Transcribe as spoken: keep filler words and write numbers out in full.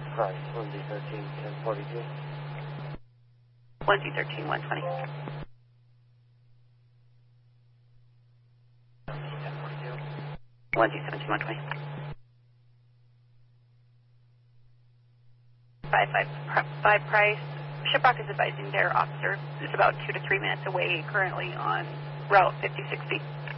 Price, one Z thirteen, ten forty-two. one Z thirteen, one twenty. one Z seventeen, one twenty. five five, five Price. Shiprock is advising their officer is about two to three minutes away currently on Route fifty-six B.